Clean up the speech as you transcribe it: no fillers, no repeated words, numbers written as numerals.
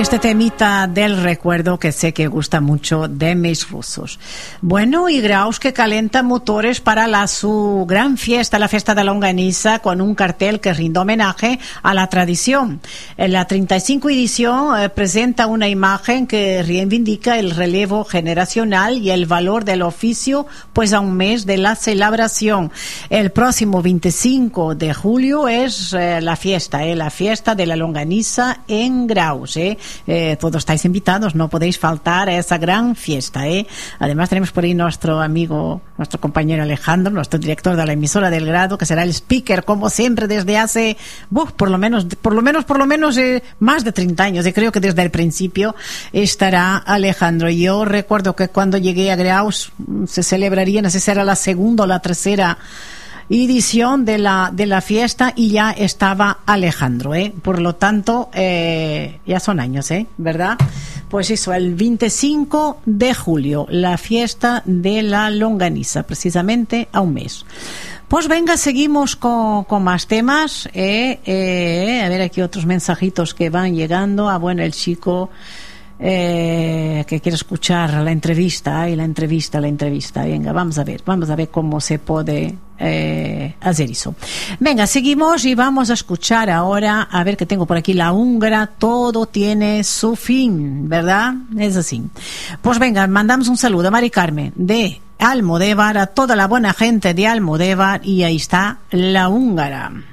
Este temita del recuerdo que sé que gusta mucho de mis rusos. Bueno, y Graus que calenta motores para su gran fiesta, la fiesta de la longaniza, con un cartel que rinde homenaje a la tradición. En la 35 edición presenta una imagen que reivindica el relevo generacional y el valor del oficio, pues a un mes de la celebración. El próximo 25 de julio es la fiesta de la longaniza en Graus. Todos estáis invitados, no podéis faltar a esa gran fiesta. Además tenemos por ahí nuestro amigo, nuestro compañero Alejandro, nuestro director de la emisora del Grado, que será el speaker como siempre desde hace por lo menos más de 30 años. Y creo que desde el principio estará Alejandro. Yo recuerdo que cuando llegué a Graus se celebraría, no sé si era la segunda o la tercera edición de la fiesta, y ya estaba Alejandro, por lo tanto ya son años, ¿verdad? Pues eso, el 25 de julio, la fiesta de la longaniza, precisamente a un mes. Pues venga, seguimos con más temas. A ver aquí otros mensajitos que van llegando. Bueno, el chico que quiere escuchar la entrevista. Venga, vamos a ver cómo se puede hacer eso. Venga, seguimos y vamos a escuchar ahora, a ver que tengo por aquí, la húngara. Todo tiene su fin, ¿verdad? Es así. Pues venga, mandamos un saludo a Mari Carmen de Almodóvar, a toda la buena gente de Almodóvar, y ahí está la húngara.